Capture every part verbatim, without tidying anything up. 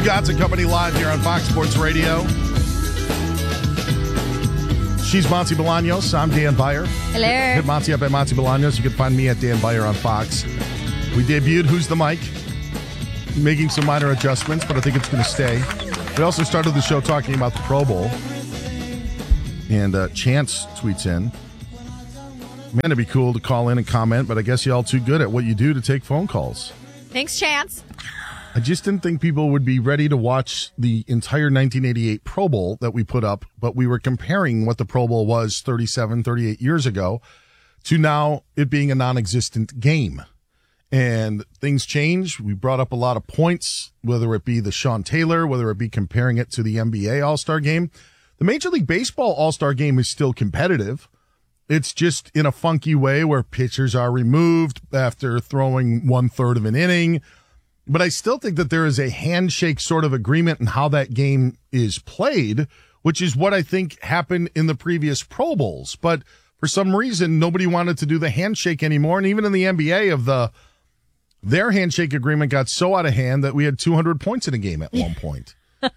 Gods and Company live here on Fox Sports Radio. She's Monty Bolaños. I'm Dan Beyer. Hello. Hit, hit Monty up at Monty Bolaños. You can find me at Dan Beyer on Fox. We debuted Who's the Mike, making some minor adjustments, but I think it's going to stay. We also started the show talking about the Pro Bowl. And uh, Chance tweets in, man, it'd be cool to call in and comment, but I guess y'all too good at what you do to take phone calls. Thanks, Chance. I just didn't think people would be ready to watch the entire nineteen eighty-eight Pro Bowl that we put up, but we were comparing what the Pro Bowl was thirty-seven, thirty-eight years ago to now it being a non-existent game. And things change. We brought up a lot of points, whether it be the Sean Taylor, whether it be comparing it to the N B A All-Star Game. The Major League Baseball All-Star Game is still competitive. It's just in a funky way where pitchers are removed after throwing one-third of an inning. But I still think that there is a handshake sort of agreement in how that game is played, which is what I think happened in the previous Pro Bowls. But for some reason, nobody wanted to do the handshake anymore. And even in the N B A, of the their handshake agreement got so out of hand that we had two hundred points in a game at one point.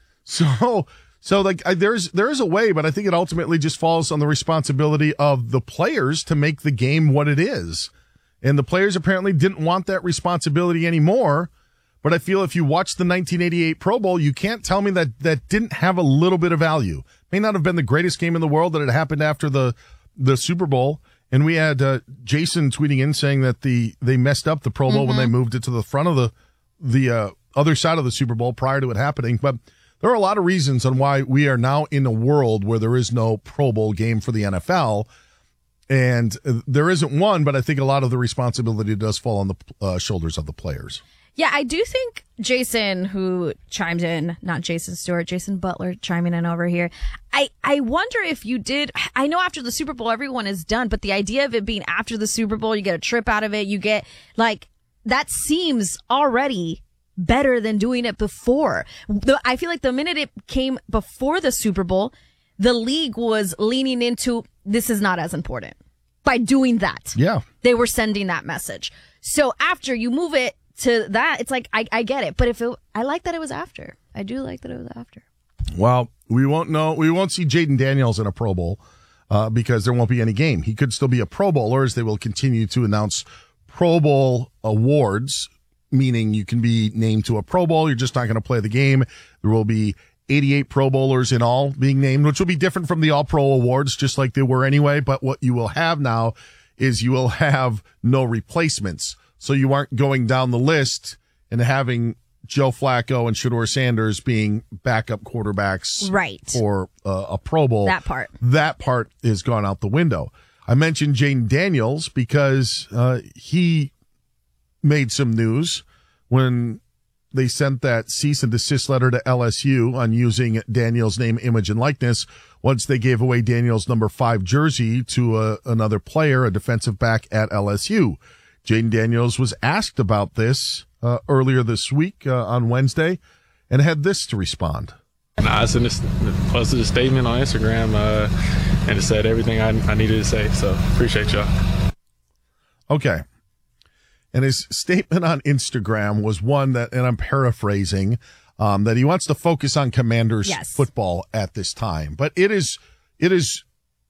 so, so like I, there's there is a way, but I think it ultimately just falls on the responsibility of the players to make the game what it is. And the players apparently didn't want that responsibility anymore. But I feel if you watch the nineteen eighty-eight Pro Bowl, you can't tell me that that didn't have a little bit of value. May not have been the greatest game in the world, that it happened after the the Super Bowl. And we had uh, Jason tweeting in saying that the they messed up the Pro Bowl mm-hmm. when they moved it to the front of the the uh, other side of the Super Bowl prior to it happening. But there are a lot of reasons on why we are now in a world where there is no Pro Bowl game for the N F L. And there isn't one, but I think a lot of the responsibility does fall on the uh, shoulders of the players. Yeah, I do think Jason, who chimed in, not Jason Stewart, Jason Butler chiming in over here. I, I wonder if you did, I know after the Super Bowl, everyone is done, but the idea of it being after the Super Bowl, you get a trip out of it, you get, like, that seems already better than doing it before. The, I feel like the minute it came before the Super Bowl, the league was leaning into, this is not as important. By doing that. Yeah. They were sending that message. So after you move it to that, it's like, I, I get it. But if it, I like that it was after. I do like that it was after. Well, we won't know. We won't see Jaden Daniels in a Pro Bowl uh, because there won't be any game. He could still be a Pro Bowler, as they will continue to announce Pro Bowl awards, meaning you can be named to a Pro Bowl. You're just not going to play the game. There will be eighty-eight Pro Bowlers in all being named, which will be different from the All-Pro awards, just like they were anyway. But what you will have now is you will have no replacements. So you aren't going down the list and having Joe Flacco and Shedeur Sanders being backup quarterbacks right. for uh, a Pro Bowl. That part. That part is gone out the window. I mentioned Jaden Daniels because uh, he made some news when they sent that cease and desist letter to L S U on using Daniels' name, image, and likeness once they gave away Daniels' number five jersey to a, another player, a defensive back at L S U. Jaden Daniels was asked about this uh, earlier this week uh, on Wednesday and had this to respond. I sent a posted a statement on Instagram uh, and it said everything I, I needed to say, so appreciate y'all. Okay. And his statement on Instagram was one that, and I'm paraphrasing, um, that he wants to focus on Commanders yes. football at this time. But it is, it is,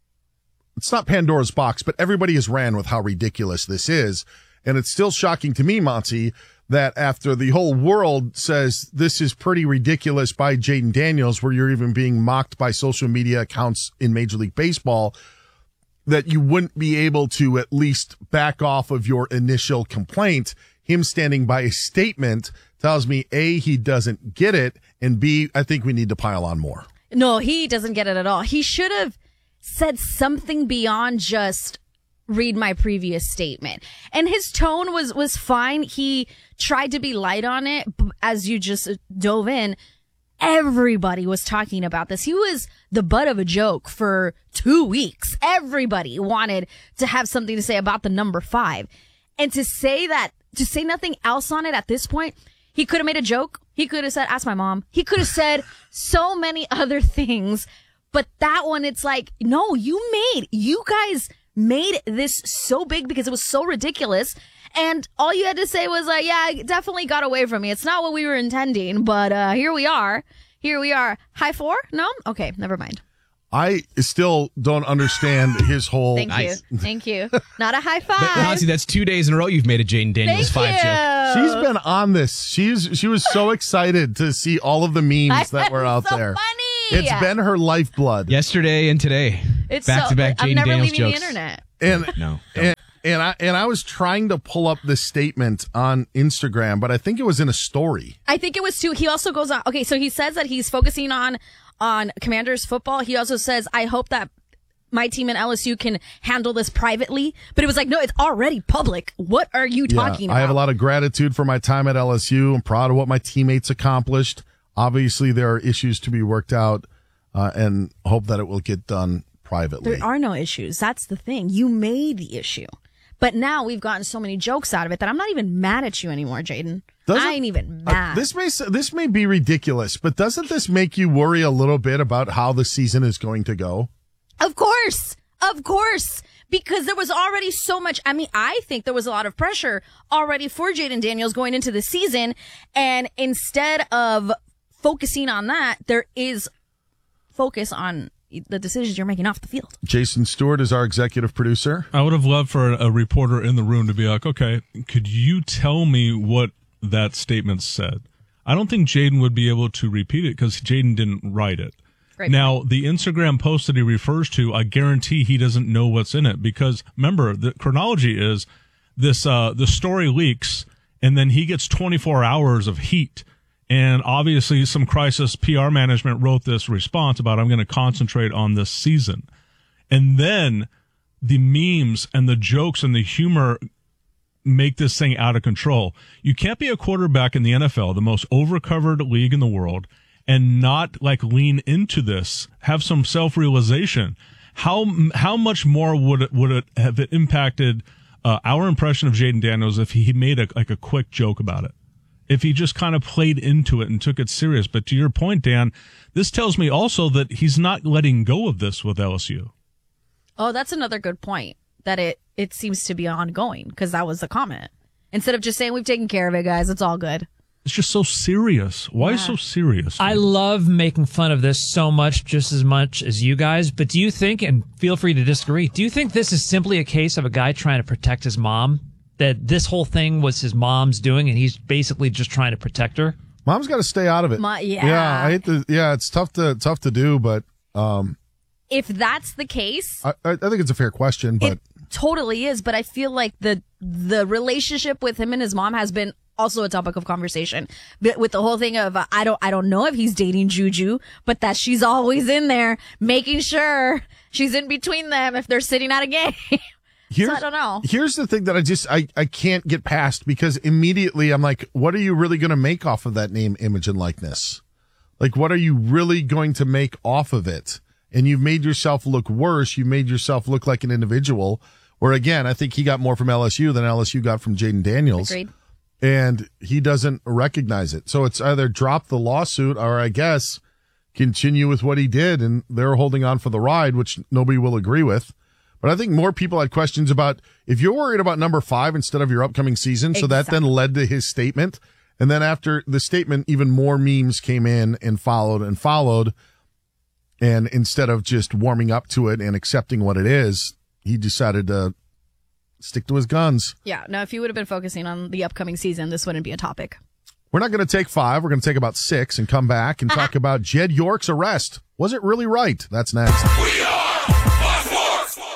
it's not Pandora's box, but everybody has ran with how ridiculous this is. And it's still shocking to me, Monty, that after the whole world says this is pretty ridiculous by Jaden Daniels, where you're even being mocked by social media accounts in Major League Baseball, that you wouldn't be able to at least back off of your initial complaint. Him standing by a statement tells me, A, he doesn't get it, and B, I think we need to pile on more. No, he doesn't get it at all. He should have said something beyond just read my previous statement. And his tone was, was fine. He tried to be light on it. As you just dove in, everybody was talking about this. He was the butt of a joke for two weeks. Everybody wanted to have something to say about the number five. And to say that, to say nothing else on it at this point, he could have made a joke. He could have said, ask my mom. He could have said so many other things. But that one, it's like, no, you made, you guys made this so big because it was so ridiculous. And all you had to say was like, yeah, it definitely got away from me. It's not what we were intending, but uh, here we are. Here we are. High four? No? Okay, never mind. I still don't understand his whole. Thank Nice. you. Thank you. Not a high But, five. honestly, that's two days in a row you've made a Jaden Daniels Thank five you. joke. She's been on this. She's she was so excited to see all of the memes that were out so there. funny. It's been her lifeblood. Yesterday and today. It's back so, to back I'm Jaden never Daniels leaving jokes. the internet. And No. and, and I and I was trying to pull up this statement on Instagram, but I think it was in a story. I think it was too. He also goes on. Okay, so he says that he's focusing on on Commanders football. He also says, I hope that my team and L S U can handle this privately. But it was like, no, it's already public. What are you talking yeah, about? I have a lot of gratitude for my time at L S U. I'm proud of what my teammates accomplished. Obviously, there are issues to be worked out, uh, and hope that it will get done privately. There are no issues. That's the thing. You made the issue. But now we've gotten so many jokes out of it that I'm not even mad at you anymore, Jaden. Doesn't- I ain't even Uh, mad. this may this may be ridiculous, but doesn't this make you worry a little bit about how the season is going to go? Of course. Of course. Because there was already so much. I mean, I think there was a lot of pressure already for Jaden Daniels going into the season. And instead of focusing on that, there is focus on the decisions you're making off the field. Jason Stewart is our executive producer. I would have loved for a reporter in the room to be like, okay, could you tell me what that statement said? I don't think Jaden would be able to repeat it because Jaden didn't write it. Right. Now, the Instagram post that he refers to, I guarantee he doesn't know what's in it because remember, the chronology is this, uh, the story leaks and then he gets twenty-four hours of heat. And obviously some crisis P R management wrote this response about, I'm going to concentrate on this season. And then the memes and the jokes and the humor make this thing out of control. You can't be a quarterback in the N F L, the most overcovered league in the world, and not like lean into this, have some self-realization. How, how much more would it, would it have it impacted uh, our impression of Jaden Daniels if he made a, like a quick joke about it? If he just kind of played into it and took it serious. But to your point, Dan, this tells me also that he's not letting go of this with L S U. Oh, that's another good point. That it, it seems to be ongoing because that was the comment. Instead of just saying, we've taken care of it, guys. It's all good. It's just so serious. Why Yeah. so serious? I love making fun of this so much, just as much as you guys. But do you think, and feel free to disagree, do you think this is simply a case of a guy trying to protect his mom? That this whole thing was his mom's doing, and he's basically just trying to protect her? Mom's got to stay out of it. Ma- yeah. yeah. I hate to. Yeah, it's tough to tough to do, but um, If that's the case, I, I think it's a fair question. But it totally is. But I feel like the the relationship with him and his mom has been also a topic of conversation. But with the whole thing of uh, I don't I don't know if he's dating Juju, but that she's always in there making sure she's in between them if they're sitting at a game. here's, so I don't know. Here's the thing that I just I, I can't get past because immediately I'm like, what are you really going to make off of that name, image, and likeness? Like, what are you really going to make off of it? And you've made yourself look worse. You've made yourself look like an individual. Where again, I think he got more from L S U than L S U got from Jaden Daniels. Agreed. And he doesn't recognize it. So it's either drop the lawsuit or I guess continue with what he did. And they're holding on for the ride, which nobody will agree with. But I think more people had questions about if you're worried about number five instead of your upcoming season. So that then led to his statement. And then after the statement, even more memes came in and followed and followed. And instead of just warming up to it and accepting what it is, he decided to stick to his guns. Yeah. No, if you would have been focusing on the upcoming season, this wouldn't be a topic. We're not going to take five. We're going to take about six and come back and talk about Jed York's arrest. Was it really right? That's next. We are Fox Sports.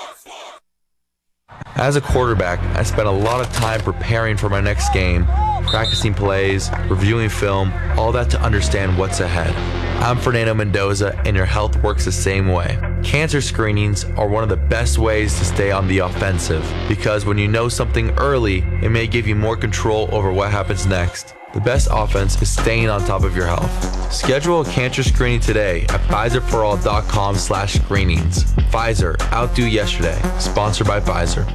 As a quarterback, I spent a lot of time preparing for my next game, practicing plays, reviewing film, all that to understand what's ahead. I'm Fernando Mendoza, and your health works the same way. Cancer screenings are one of the best ways to stay on the offensive, because when you know something early, it may give you more control over what happens next. The best offense is staying on top of your health. Schedule a cancer screening today at Pfizerforall.com slash screenings. Pfizer, outdo yesterday. Sponsored by Pfizer.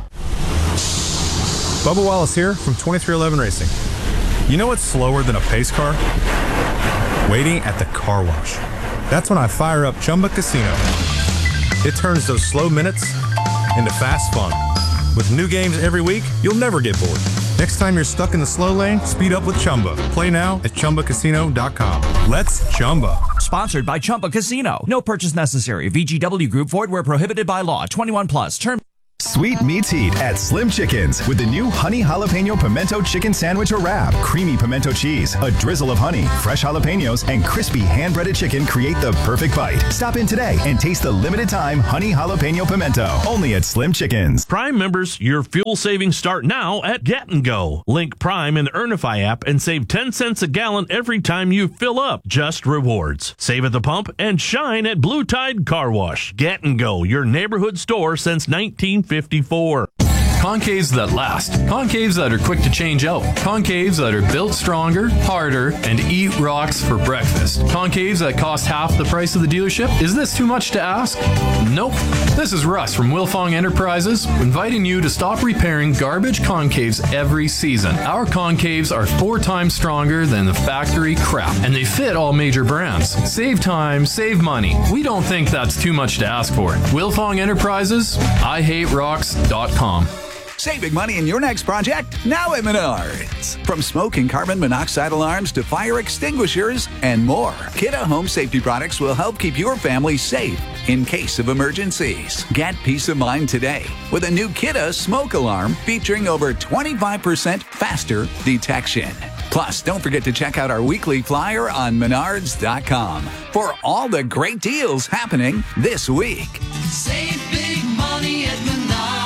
Bubba Wallace here from twenty-three eleven Racing. You know what's slower than a pace car? Waiting at the car wash. That's when I fire up Chumba Casino. It turns those slow minutes into fast fun. With new games every week, you'll never get bored. Next time you're stuck in the slow lane, speed up with Chumba. Play now at Chumba Casino dot com. Let's Chumba. Sponsored by Chumba Casino. No purchase necessary. V G W Group. Void where prohibited by law. twenty-one plus. Term. Sweet meets heat at Slim Chickens with the new Honey Jalapeno Pimento Chicken Sandwich or Wrap. Creamy pimento cheese, a drizzle of honey, fresh jalapenos, and crispy hand-breaded chicken create the perfect bite. Stop in today and taste the limited-time Honey Jalapeno Pimento. Only at Slim Chickens. Prime members, your fuel savings start now at Get and Go. Link Prime in the Earnify app and save ten cents a gallon every time you fill up. Just rewards. Save at the pump and shine at Blue Tide Car Wash. Get and Go, your neighborhood store since nineteen fifty-four. Concaves that last. Concaves that are quick to change out. Concaves that are built stronger, harder, and eat rocks for breakfast. Concaves that cost half the price of the dealership. Is this too much to ask? Nope. This is Russ from Wilfong Enterprises, inviting you to stop repairing garbage concaves every season. Our concaves are four times stronger than the factory crap, and they fit all major brands. Save time, save money. We don't think that's too much to ask for. Wilfong Enterprises, I hate rocks dot com. Saving money in your next project, now at Menards. From smoke and carbon monoxide alarms to fire extinguishers and more, Kidde Home Safety products will help keep your family safe in case of emergencies. Get peace of mind today with a new Kidde smoke alarm featuring over twenty-five percent faster detection. Plus, don't forget to check out our weekly flyer on menards dot com for all the great deals happening this week. Save big money at Menards.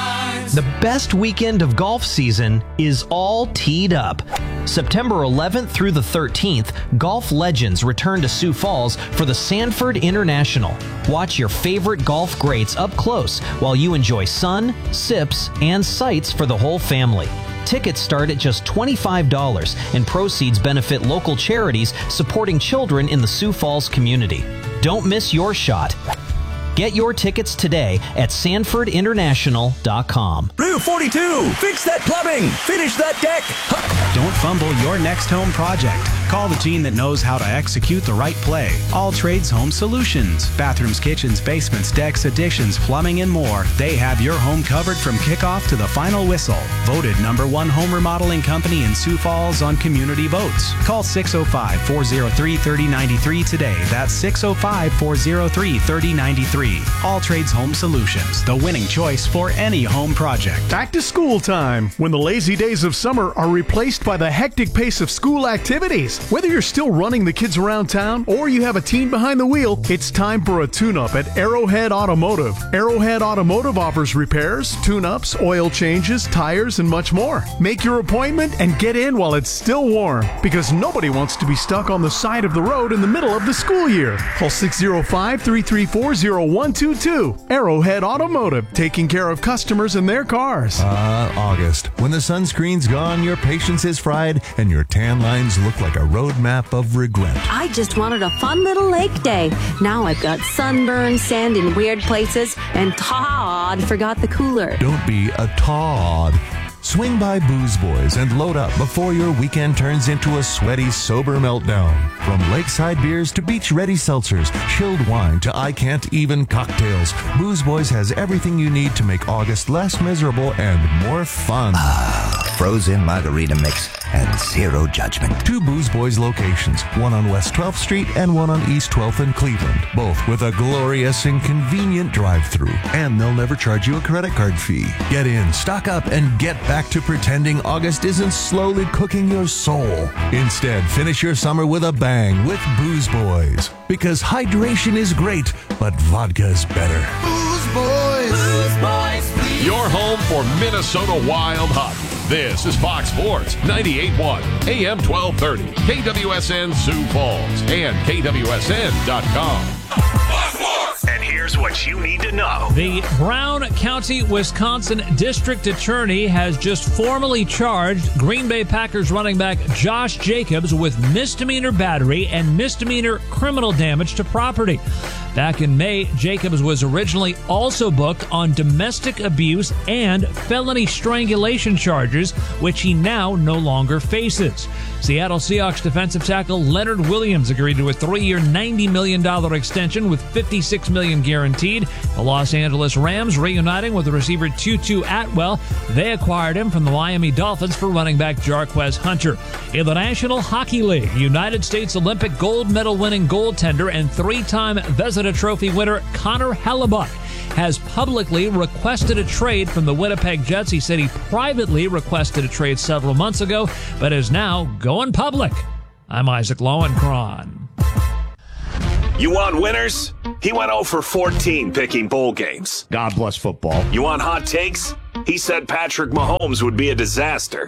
The best weekend of golf season is all teed up. September eleventh through the thirteenth, golf legends return to Sioux Falls for the Sanford International. Watch your favorite golf greats up close while you enjoy sun, sips, and sights for the whole family. Tickets start at just twenty-five dollars, and proceeds benefit local charities supporting children in the Sioux Falls community. Don't miss your shot. Get your tickets today at sanford international dot com. Blue forty-two, fix that plumbing, finish that deck. Don't fumble your next home project. Call the team that knows how to execute the right play. All Trades Home Solutions. Bathrooms, kitchens, basements, decks, additions, plumbing, and more. They have your home covered from kickoff to the final whistle. Voted number one home remodeling company in Sioux Falls on community votes. Call six oh five, four oh three, three oh nine three today. That's six oh five, four oh three, three oh nine three. All Trades Home Solutions, the winning choice for any home project. Back to school time, when the lazy days of summer are replaced by the hectic pace of school activities. Whether you're still running the kids around town or you have a teen behind the wheel, it's time for a tune-up at Arrowhead Automotive. Arrowhead Automotive offers repairs, tune-ups, oil changes, tires, and much more. Make your appointment and get in while it's still warm, because nobody wants to be stuck on the side of the road in the middle of the school year. Call six oh five, three three four, oh one two two. Arrowhead Automotive, taking care of customers and their cars. Ah, uh, August. When the sunscreen's gone, your patience is fried, and your tan lines look like a roadmap of regret. I just wanted a fun little lake day. Now I've got sunburn, sand in weird places, and Todd forgot the cooler. Don't be a Todd. Swing by Booze Boys and load up before your weekend turns into a sweaty, sober meltdown. From lakeside beers to beach-ready seltzers, chilled wine to I-can't-even cocktails, Booze Boys has everything you need to make August less miserable and more fun. Ah, frozen margarita mix and zero judgment. Two Booze Boys locations, one on West twelfth Street and one on East twelfth in Cleveland, both with a glorious and convenient drive-thru. And they'll never charge you a credit card fee. Get in, stock up, and get back Back to pretending August isn't slowly cooking your soul. Instead, finish your summer with a bang with Booze Boys. Because hydration is great, but vodka's better. Booze Boys! Booze Boys, please! Your home for Minnesota Wild hockey. This is Fox Sports ninety-eight point one, A M twelve thirty, K W S N Sioux Falls, and K W S N dot com. And here's what you need to know. The Brown County, Wisconsin District Attorney has just formally charged Green Bay Packers running back Josh Jacobs with misdemeanor battery and misdemeanor criminal damage to property. Back in May, Jacobs was originally also booked on domestic abuse and felony strangulation charges, which he now no longer faces. Seattle Seahawks defensive tackle Leonard Williams agreed to a three-year, ninety million dollars extension with fifty-six million dollars guaranteed. The Los Angeles Rams reuniting with the receiver Tutu Atwell. They acquired him from the Miami Dolphins for running back Jarquez Hunter. In the National Hockey League, United States Olympic gold medal winning goaltender and three-time Vezina Trophy winner Connor Hellebuck has publicly requested a trade from the Winnipeg Jets. He said he privately requested a trade several months ago, but is now going public. I'm Isaac Lowenkron. You want winners? He went oh for fourteen picking bowl games. God bless football. You want hot takes? He said Patrick Mahomes would be a disaster.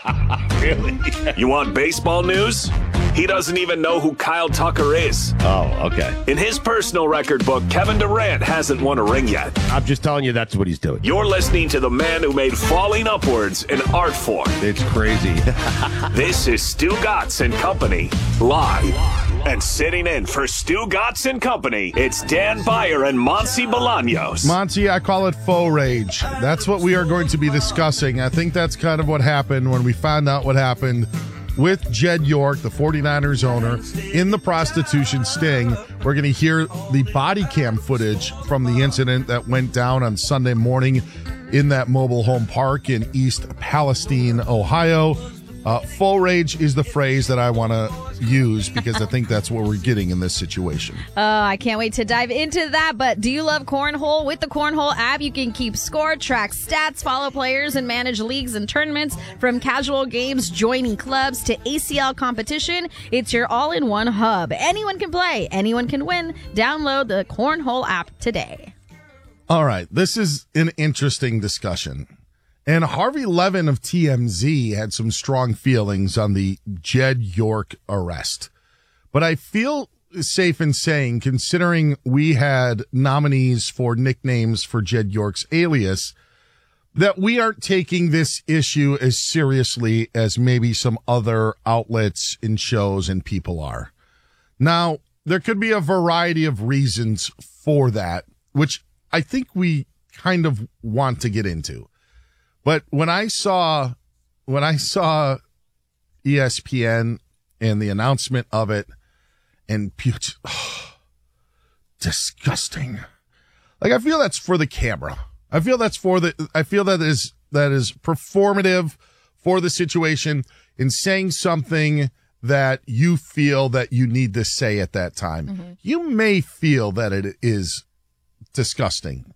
Really? You want baseball news? He doesn't even know who Kyle Tucker is. Oh, okay. In his personal record book, Kevin Durant hasn't won a ring yet. I'm just telling you that's what he's doing. You're listening to the man who made falling upwards an art form. It's crazy. This is Stu Gatz and Company, live. And sitting in for Stu Gatz and Company, it's Dan Beyer and Monty Bolaños. Monty, I call it faux rage. That's what we are going to be discussing. I think that's kind of what happened when we found out what happened with Jed York, the 49ers owner, in the prostitution sting. We're going to hear the body cam footage from the incident that went down on Sunday morning in that mobile home park in East Palestine, Ohio. Uh, full rage is the phrase that I want to use because I think that's what we're getting in this situation. Uh, I can't wait to dive into that. But do you love Cornhole? With the Cornhole app, you can keep score, track stats, follow players, and manage leagues and tournaments. From casual games, joining clubs, to A C L competition, it's your all-in-one hub. Anyone can play. Anyone can win. Download the Cornhole app today. All right. This is an interesting discussion. And Harvey Levin of T M Z had some strong feelings on the Jed York arrest. But I feel safe in saying, considering we had nominees for nicknames for Jed York's alias, that we aren't taking this issue as seriously as maybe some other outlets and shows and people are. Now, there could be a variety of reasons for that, which I think we kind of want to get into. But when I saw, when I saw E S P N and the announcement of it, and oh, disgusting. Like, I feel that's for the camera. I feel that's for the, I feel that is, that is performative for the situation in saying something that you feel that you need to say at that time. Mm-hmm. You may feel that it is disgusting.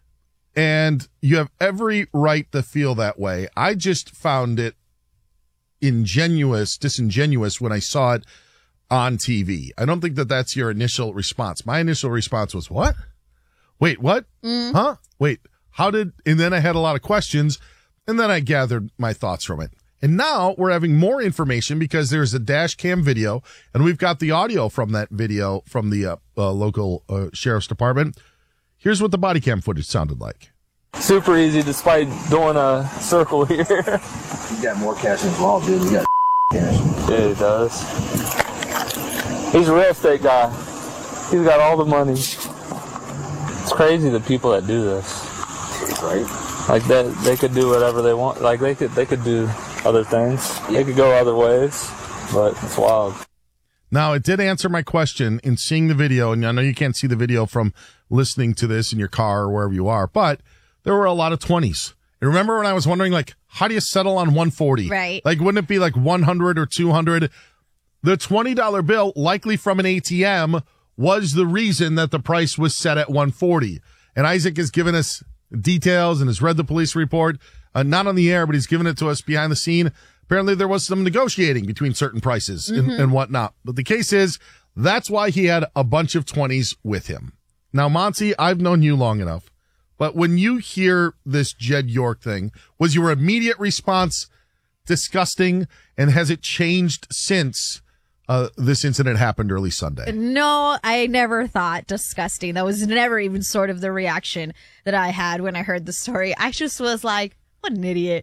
And you have every right to feel that way. I just found it ingenuous, disingenuous when I saw it on T V. I don't think that that's your initial response. My initial response was, what? Wait, what? Mm. Huh? Wait, how did, and then I had a lot of questions, and then I gathered my thoughts from it. And now we're having more information because there's a dash cam video, and we've got the audio from that video from the uh, uh, local uh, sheriff's department. Here's what the body cam footage sounded like. Super easy despite doing a circle here. You got more cash involved, dude. You got cash. Yeah, he does. He's a real estate guy. He's got all the money. It's crazy the people that do this. Right. Like that, they could do whatever they want. Like they could, they could do other things. Yeah. They could go other ways, but it's wild. Now, it did answer my question in seeing the video, and I know you can't see the video from listening to this in your car or wherever you are, but there were a lot of twenties. And remember when I was wondering, like, how do you settle on one forty? Right. Like, wouldn't it be like one hundred or two hundred? The twenty dollar bill, likely from an A T M, was the reason that the price was set at one forty. And Isaac has given us details and has read the police report, uh, not on the air, but he's given it to us behind the scene. Apparently there was some negotiating between certain prices and, mm-hmm. and whatnot. But the case is, that's why he had a bunch of twenties with him. Now, Monty, I've known you long enough, but when you hear this Jed York thing, was your immediate response disgusting, and has it changed since uh, this incident happened early Sunday? No, I never thought disgusting. That was never even sort of the reaction that I had when I heard the story. I just was like, what an idiot.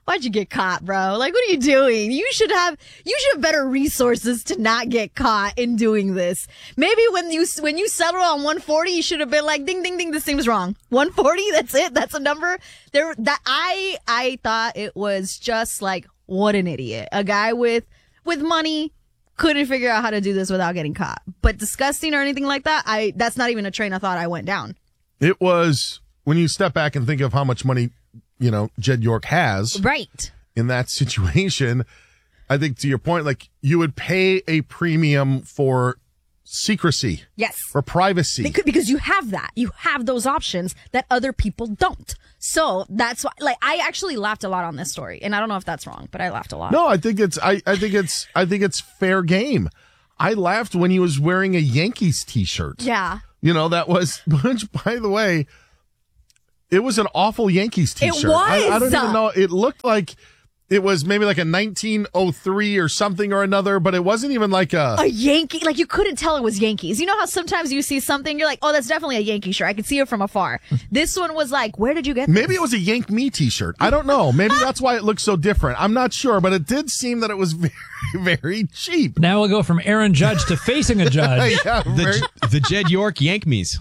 why'd you get caught, bro? Like, what are you doing? You should have, you should have better resources to not get caught in doing this. Maybe when you, when you settled on one forty, you should have been like, ding, ding, ding, this seems wrong. one forty, that's it. That's a number. There, that, I, I thought it was just like, what an idiot. A guy with, with money couldn't figure out how to do this without getting caught. But disgusting or anything like that, I, that's not even a train of thought I went down. It was, when you step back and think of how much money, you know, Jed York has. Right. In that situation, I think to your point, like, you would pay a premium for secrecy. Yes. For privacy. Because, because you have that. You have those options that other people don't. So that's why, like, I actually laughed a lot on this story. And I don't know if that's wrong, but I laughed a lot. No, I think it's, I, I think it's, I think it's fair game. I laughed when he was wearing a Yankees t-shirt. Yeah. You know, that was, which, by the way, it was an awful Yankees t-shirt. It was. I, I don't even know. It looked like it was maybe like a nineteen oh three or something or another, but it wasn't even like a... A Yankee. Like, you couldn't tell it was Yankees. You know how sometimes you see something, you're like, oh, that's definitely a Yankee shirt. I could see it from afar. This one was like, where did you get this? Maybe it was a Yank Me t-shirt. I don't know. Maybe that's why it looked so different. I'm not sure, but it did seem that it was very, very cheap. Now we'll go from Aaron Judge to facing a judge. Yeah, very- the, the Jed York Yank Me's.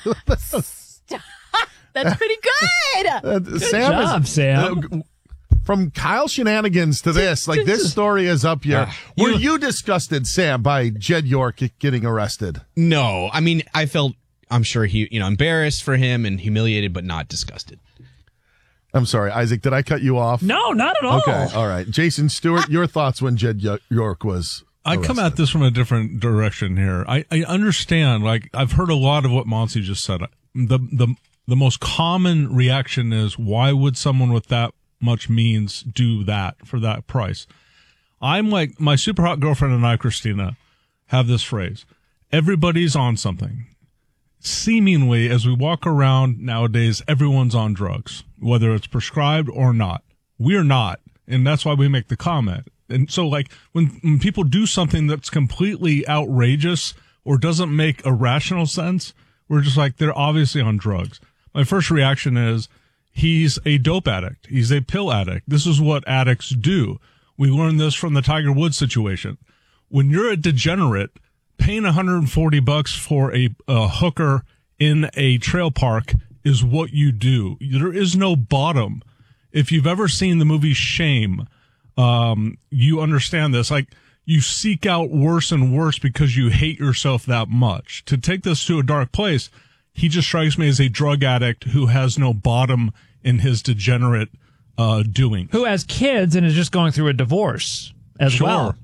That's pretty good. Uh, Good Sam job, is, Sam. uh, from Kyle shenanigans to this, like this story is up here. Uh, Were you- you disgusted, Sam, by Jed York getting arrested? No, I mean, I felt, I'm sure he, you know, embarrassed for him and humiliated, but not disgusted. I'm sorry, Isaac, did I cut you off? No, not at all. Okay, all right. Jason Stewart, your thoughts when Jed Y- York was I come at this from a different direction here. I, I understand, like, I've heard a lot of what Monty just said. The, the, the most common reaction is, why would someone with that much means do that for that price? I'm like, my super hot girlfriend and I, Christina, have this phrase: everybody's on something. Seemingly, as we walk around nowadays, everyone's on drugs, whether it's prescribed or not. We're not. And that's why we make the comment. And so, like, when, when people do something that's completely outrageous or doesn't make a rational sense, we're just like, they're obviously on drugs. My first reaction is, he's a dope addict. He's a pill addict. This is what addicts do. We learned this from the Tiger Woods situation. When you're a degenerate, paying one hundred forty bucks for a, a hooker in a trail park is what you do. There is no bottom. If you've ever seen the movie Shame, um, you understand this. Like, you seek out worse and worse because you hate yourself that much. To take this to a dark place, he just strikes me as a drug addict who has no bottom in his degenerate uh, doing. Who has kids and is just going through a divorce as Sure. well.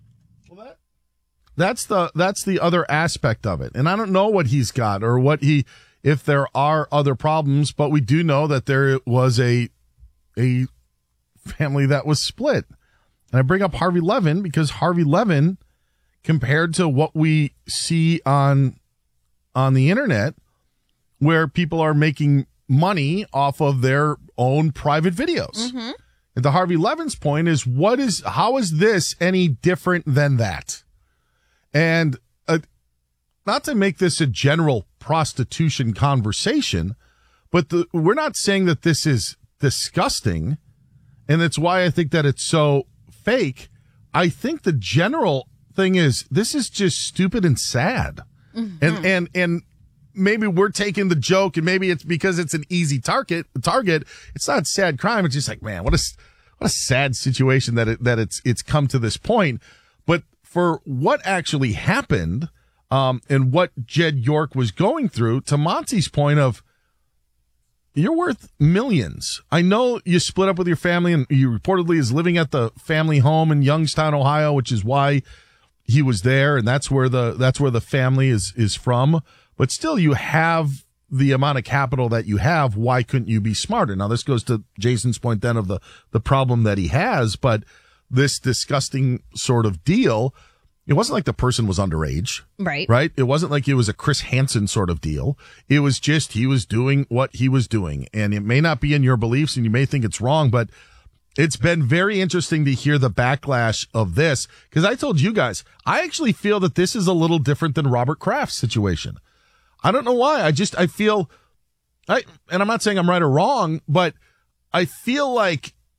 That's the that's the other aspect of it. And I don't know what he's got or what he if there are other problems, but we do know that there was a a family that was split. And I bring up Harvey Levin because Harvey Levin, compared to what we see on on the internet, where people are making money off of their own private videos. Mm-hmm. And to Harvey Levin's point is, what is how is this any different than that? And uh, not to make this a general prostitution conversation, but the, we're not saying that this is disgusting, and it's why I think that it's so fake. I think the general thing is this is just stupid and sad. Mm-hmm. And and and maybe we're taking the joke, and maybe it's because it's an easy target. Target. It's not sad crime. It's just like, man, what a what a sad situation that it that it's it's come to this point. But for what actually happened, um, and what Jed York was going through, to Monty's point of, you're worth millions. I know you split up with your family, and you reportedly is living at the family home in Youngstown, Ohio, which is why he was there, and that's where the that's where the family is is from. But still, you have the amount of capital that you have. Why couldn't you be smarter? Now, this goes to Jason's point then of the the problem that he has, but this disgusting sort of deal, it wasn't like the person was underage. Right. Right? It wasn't like it was a Chris Hansen sort of deal. It was just he was doing what he was doing. And it may not be in your beliefs and you may think it's wrong, but it's been very interesting to hear the backlash of this, because I told you guys, I actually feel that this is a little different than Robert Kraft's situation. I don't know why. I just, I feel, I, and I'm not saying I'm right or wrong, but I feel like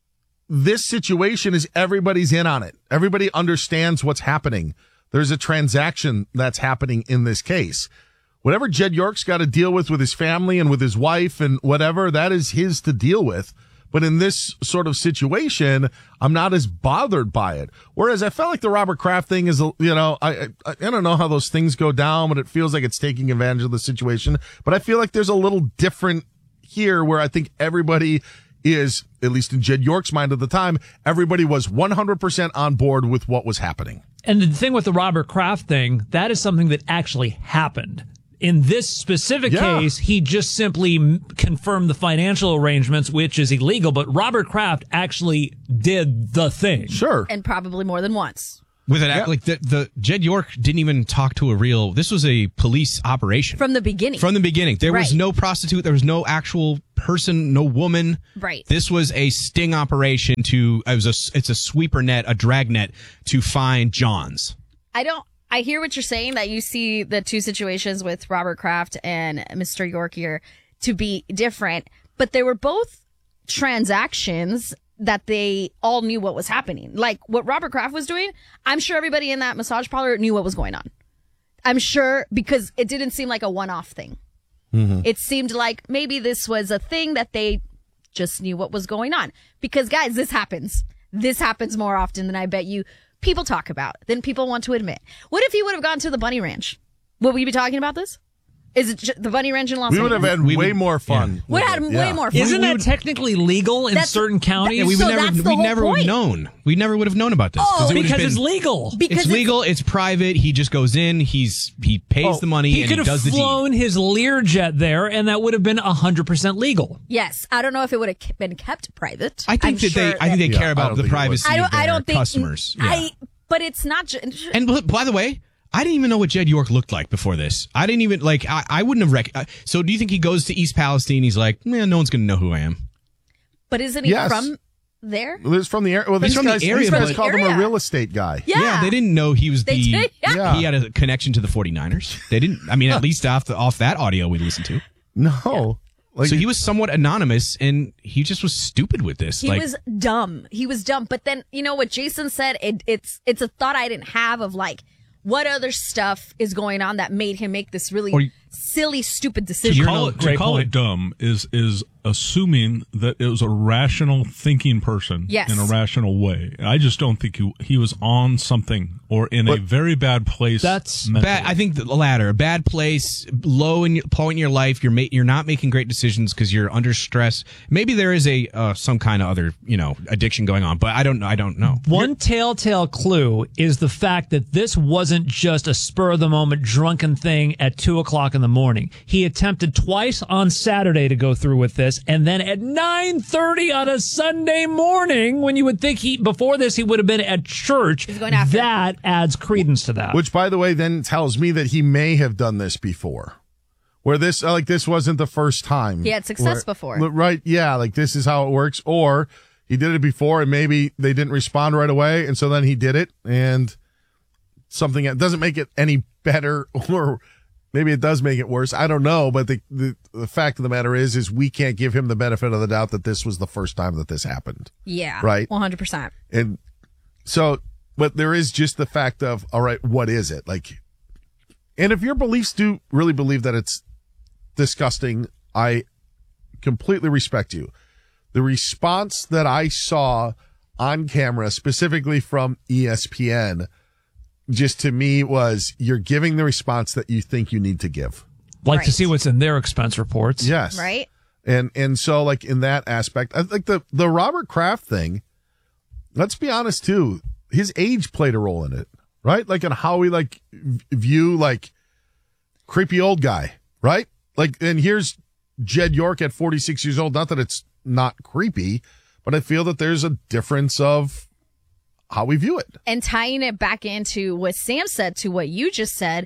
this situation is everybody's in on it. Everybody understands what's happening. There's a transaction that's happening in this case. Whatever Jed York's got to deal with with his family and with his wife and whatever, that is his to deal with. But in this sort of situation, I'm not as bothered by it. Whereas I felt like the Robert Kraft thing is, you know, I, I I don't know how those things go down, but it feels like it's taking advantage of the situation. But I feel like there's a little different here where I think everybody is, at least in Jed York's mind at the time, everybody was one hundred percent on board with what was happening. And the thing with the Robert Kraft thing, that is something that actually happened. In this specific Yeah. case, he just simply m- confirmed the financial arrangements, which is illegal. But Robert Kraft actually did the thing. Sure. And probably more than once. With an act like the, the Jed York didn't even talk to a real. This was a police operation From the beginning. from the beginning. There was Right. no prostitute. There was no actual person. No woman. Right. This was a sting operation to. It was a. It's a sweeper net, a drag net to find Johns. I don't. I hear what you're saying, that you see the two situations with Robert Kraft and Mister York here to be different, but they were both transactions that they all knew what was happening. Like what Robert Kraft was doing, I'm sure everybody in that massage parlor knew what was going on. I'm sure, because it didn't seem like a one-off thing. Mm-hmm. It seemed like maybe this was a thing that they just knew what was going on. Because guys, this happens. This happens more often than I bet you people talk about, than people want to admit. What if he would have gone to the Bunny Ranch? Would we be talking about this? Is it j- the Bunny Ranch in Las We Vegas? would have had We way would- more fun. Would have had way more fun. Isn't We that would- technically legal in That's- certain counties? Yeah, we would So never. that's the We whole never would have point. known. We never would have known about this Oh, it would have because been- it's legal. Because it's legal. It's private. He just goes in. He's he pays Oh, the money he and could he have does the deed. flown his Learjet there, and that would have been one hundred percent legal. Yes, I don't know if it would have been kept private. I think I'm that they. sure I think they Yeah, care I about don't the think it was. privacy I don't. of their I don't think customers. Yeah. I. But it's not. ju- And b- by the way, I didn't even know what Jed York looked like before this. I didn't even like. I, I wouldn't have rec. uh, So do you think he goes to East Palestine? He's like, man, no one's going to know who I am. But isn't he Yes. from there? Well, it's from the area. Well, these from the guys, area, these guys but- called him a Area. real estate guy. Yeah. they didn't know he was They the. did, yeah. Yeah. He had a connection to the 49ers. They didn't. I mean, at least off the off that audio we listened to. No. Like, So he was somewhat anonymous, and he just was stupid with this. He like, was dumb. He was dumb. But then, you know what Jason said? It, it's it's a thought I didn't have of like, what other stuff is going on that made him make this really Or you- silly, stupid To decision? call, it, to great call it point. dumb is is assuming that it was a rational thinking person Yes. in a rational way. I just don't think he he was on something or in a But very bad place. That's mentally. bad. I think the latter. A bad place, low in your, point in your life. You're ma- you're not making great decisions because you're under stress. Maybe there is a uh, some kind of other you know addiction going on, but I don't I don't know. One telltale clue is the fact that this wasn't just a spur of the moment drunken thing at two o'clock in the morning. He attempted twice on Saturday to go through with this, and then at nine thirty on a Sunday morning, when you would think he before this he would have been at church. He's going after. That adds credence to that. Which, by the way, then tells me that he may have done this before. Where this, like, this wasn't the first time. He had success Where- before. Right, yeah, like, this is how it works. Or he did it before and maybe they didn't respond right away, and so then he did it, and something, it doesn't make it any better, or maybe it does make it worse. I don't know, but the, the, the fact of the matter is, is we can't give him the benefit of the doubt that this was the first time that this happened. Yeah. Right. one hundred percent. And so, but there is just the fact of, all right, what is it? Like, and if your beliefs do really believe that it's disgusting, I completely respect you. The response that I saw on camera, specifically from E S P N, just to me was, you're giving the response that you think you need to give. like to Right. see what's in their expense reports. Yes. Right? And, and so like in that aspect, I think the, the Robert Kraft thing, let's be honest too, his age played a role in it, right? Like in how we like v- view like creepy old guy, right? Like, and here's Jed York at forty-six years old. Not that it's not creepy, but I feel that there's a difference of how we view it. And tying it back into what Sam said to what you just said,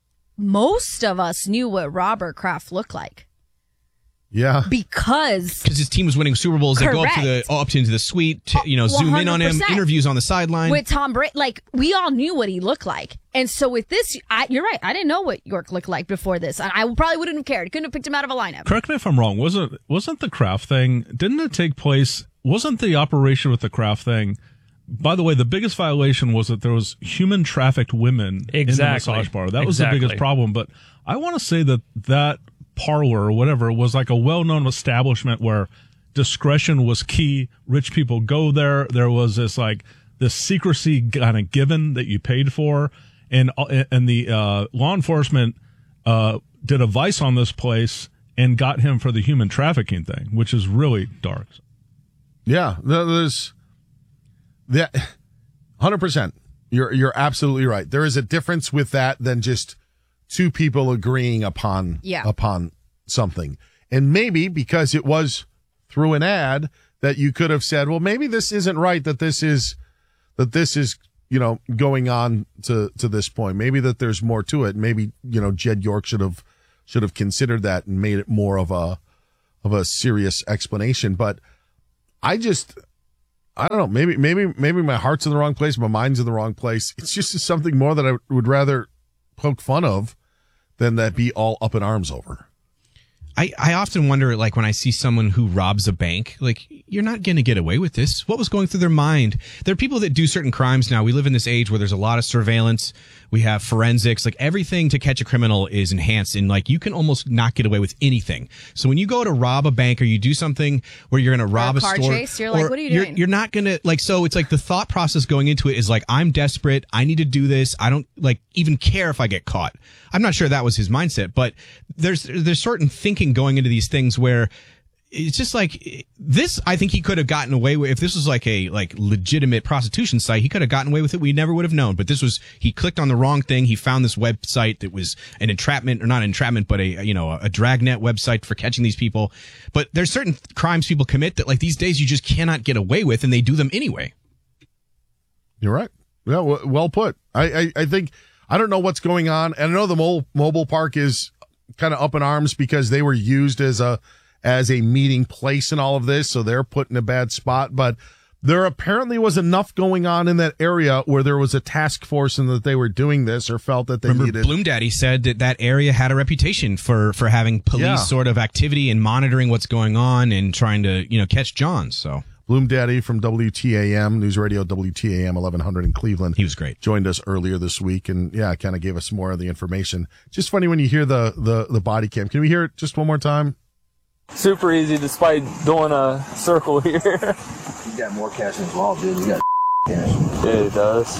most of us knew what Robert Kraft looked like. Yeah. Because Because his team was winning Super Bowls. They go up to the Correct. up into the suite, to, you know, zoom in on him. one hundred percent. Interviews on the sideline. with Tom Brady, like we all knew what he looked like. And so with this, I, you're right. I didn't know what York looked like before this. I, I probably wouldn't have cared. Couldn't have picked him out of a lineup. Correct me if I'm wrong. Wasn't wasn't the Kraft thing? Didn't it take place wasn't the operation with the Kraft thing? By the way, the biggest violation was that there was human trafficked women Exactly. in the massage bar. That was Exactly. the biggest problem. But I want to say that that parlor or whatever was like a well-known establishment where discretion was key. Rich people go there. There was this like this secrecy kind of given that you paid for, and and the uh, law enforcement uh, did a vice on this place and got him for the human trafficking thing, which is really dark. Yeah, there's that one hundred percent. You're you're absolutely right. There is a difference with that than just two people agreeing upon Yeah. upon something. And maybe because it was through an ad that you could have said, well, maybe this isn't right that this is that this is, you know, going on to to this point. Maybe that there's more to it. Maybe, you know, Jed York should have should have considered that and made it more of a of a serious explanation. But I just I don't know, maybe maybe maybe my heart's in the wrong place, my mind's in the wrong place. It's just something more that I would rather poke fun of than that be all up in arms over. I, I often wonder, like, when I see someone who robs a bank, like, you're not going to get away with this. What was going through their mind? There are people that do certain crimes now. We live in this age where there's a lot of surveillance. We have forensics. Like, everything to catch a criminal is enhanced. And, like, you can almost not get away with anything. So when you go to rob a bank or you do something where you're going to rob a a, car store. chase, you're like, or what are you you're, doing? You're not going to, like, so it's like the thought process going into it is like, I'm desperate. I need to do this. I don't, like, even care if I get caught. I'm not sure that was his mindset, but there's there's certain thinking going into these things where it's just like this. I think he could have gotten away with if this was like a like legitimate prostitution site. He could have gotten away with it. We never would have known. But this was he clicked on the wrong thing. He found this website that was an entrapment or not entrapment, but a you know a dragnet website for catching these people. But there's certain crimes people commit that like these days you just cannot get away with, and they do them anyway. You're right. Yeah, w- well put. I, I, I think I don't know what's going on. And I know the mobile mobile park is kind of up in arms because they were used as a as a meeting place in all of this, so they're put in a bad spot. But there apparently was enough going on in that area where there was a task force and that they were doing this or felt that they Remember, needed. Bloom Daddy said that that area had a reputation for for having police Yeah. sort of activity and monitoring what's going on and trying to you know catch John. So. Bloom Daddy from W T A M, News Radio W T A M eleven hundred in Cleveland. He was great. Joined us earlier this week and, yeah, kind of gave us more of the information. Just funny when you hear the, the, the body cam. Can we hear it just one more time? Super easy despite doing a circle here. You got more cash in his wallet, dude. You got cash. Yeah, he does.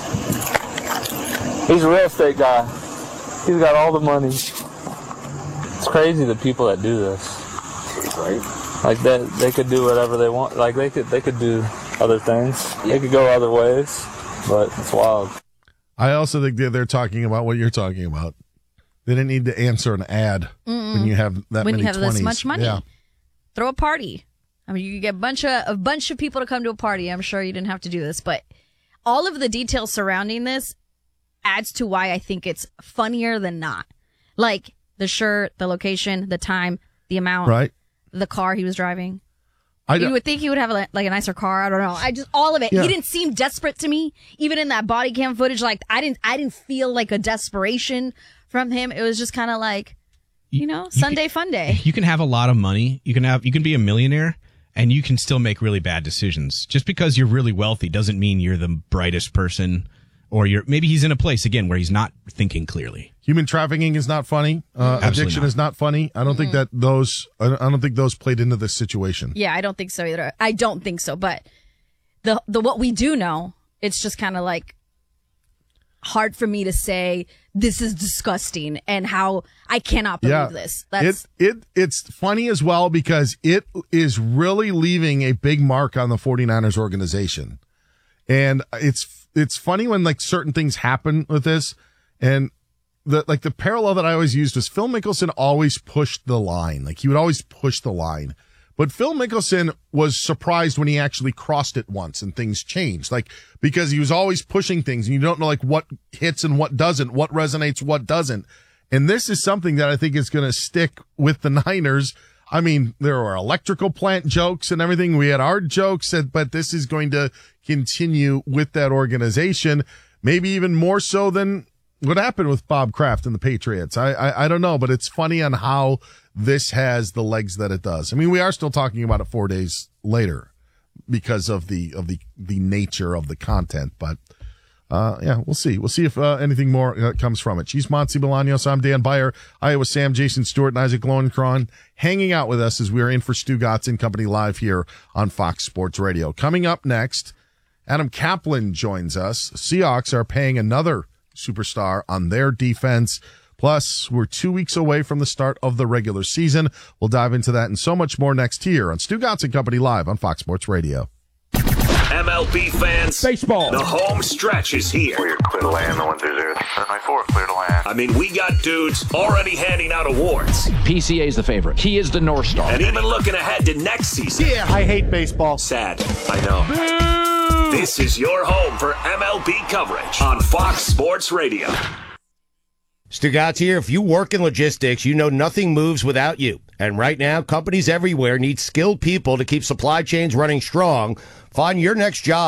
He's a real estate guy. He's got all the money. It's crazy the people that do this. Right? Like that, they could do whatever they want. Like they could, they could do other things. They could go other ways, but it's wild. I also think they're, they're talking about what you're talking about. They didn't need to answer an ad Mm-mm. when you have that when many you have twenties. this much money. Yeah. Throw a party. I mean, you could get a bunch of a bunch of people to come to a party. I'm sure you didn't have to do this, but all of the details surrounding this adds to why I think it's funnier than not. Like the shirt, the location, the time, the amount, Right. the car he was driving. I you don't- would think he would have a, like a nicer car. I don't know. I just all of it. Yeah. He didn't seem desperate to me, even in that body cam footage. Like I didn't, I didn't feel like a desperation from him. It was just kind of like, you know, Sunday fun day. You can have a lot of money. You can have you can be a millionaire and you can still make really bad decisions. Just because you're really wealthy doesn't mean you're the brightest person or you're maybe he's in a place again where he's not thinking clearly. Human trafficking is not funny. Uh, Absolutely addiction not. is not funny. I don't think that those, I don't I don't think those played into this situation. Yeah, I don't think so either. I don't think so. But the the what we do know, it's just kind of like hard for me to say this is disgusting and how I cannot believe this. That's it, it it's funny as well because it is really leaving a big mark on the 49ers organization. And it's it's funny when like certain things happen with this, and the like the parallel that I always used was Phil Mickelson always pushed the line. Like he would always push the line. But Phil Mickelson was surprised when he actually crossed it once and things changed. Like, because he was always pushing things and you don't know like what hits and what doesn't, what resonates, what doesn't. And this is something that I think is going to stick with the Niners. I mean, there were electrical plant jokes and everything. We had our jokes, but this is going to continue with that organization, maybe even more so than what happened with Bob Kraft and the Patriots. I, I, I don't know, but it's funny on how this has the legs that it does. I mean, we are still talking about it four days later. because of the of the the nature of the content. But uh, yeah, we'll see. We'll see if uh, anything more uh, comes from it. She's Monty Bolaños. I'm Dan Beyer. Iowa Sam, Jason Stewart, and Isaac Lowenkron hanging out with us as we are in for Stu Gotts and Company live here on Fox Sports Radio. Coming up next, Adam Kaplan joins us. Seahawks are paying another superstar on their defense. Plus, we're two weeks away from the start of the regular season. We'll dive into that and so much more next year on Stu Gotts and Company live on Fox Sports Radio. M L B fans, baseball. The home stretch is here. We're clear to land, the one through zero. My four, clear to land. I mean, we got dudes already handing out awards. P C A is the favorite. He is the North Star. And even looking ahead to next season. Yeah, I hate baseball. Sad, I know. Boo! This is your home for M L B coverage on Fox Sports Radio. Stu Gotts here. If you work in logistics, you know nothing moves without you. And right now, companies everywhere need skilled people to keep supply chains running strong. Find your next job